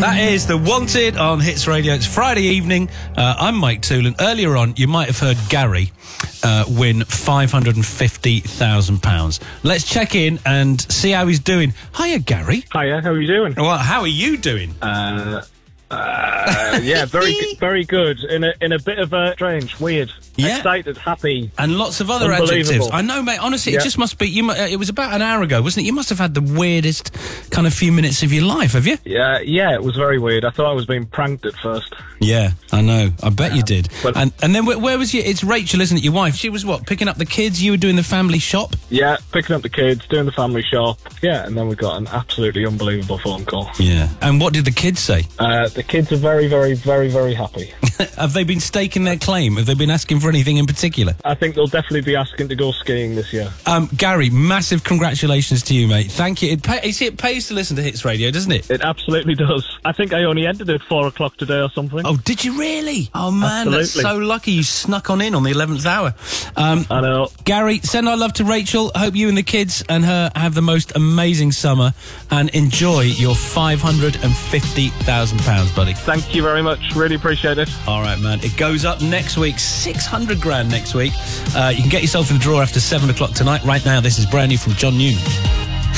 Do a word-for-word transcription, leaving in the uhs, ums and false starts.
That is The Wanted on Hits Radio. It's Friday evening. Uh, I'm Mike Toolan. Earlier on, you might have heard Gary uh, win five hundred fifty thousand pounds. Let's check in and see how he's doing. Hiya, Gary. Hiya, how are you doing? Well, how are you doing? Uh, uh, yeah, very, very good. In a in a bit of a strange, weird, Yeah. excited, happy, And lots of other Unbelievable. adjectives. I know, mate. Honestly, Yeah. it just must be. You. mu- uh, It was about an hour ago, wasn't it? You must have had the weirdest kind of few minutes of your life, have you? Yeah, yeah, it was very weird. I thought I was being pranked at first. Yeah, I know. I bet you did. but- and and then where, where was you? It's Rachel, isn't it? Your wife. She was what? Picking up the kids. You were doing the family shop. Yeah, picking up the kids, doing the family shop. Yeah, and then we got an absolutely unbelievable phone call. Yeah. And what did the kids say? Uh, the kids are very, very, very, very happy. Have they been staking their claim? Have they been asking for anything in particular? I think they'll definitely be asking to go skiing this year. Um, Gary, massive congratulations to you, mate. Thank you. It, pay, you see, it pays to listen to Hits Radio, doesn't it? It absolutely does. I think I only ended at four o'clock today or something. Oh, did you really? Oh, man, that's Absolutely. so lucky you snuck on in on the eleventh hour. Um, I know. Gary, send our love to Rachel. Hope you and the kids and her have the most amazing summer and enjoy your five hundred fifty thousand pounds, buddy. Thank you very much. Really appreciate it. All right, man. It goes up next week. six hundred grand next week. Uh, you can get yourself in the draw after seven o'clock tonight. Right now, this is brand new from John Newman.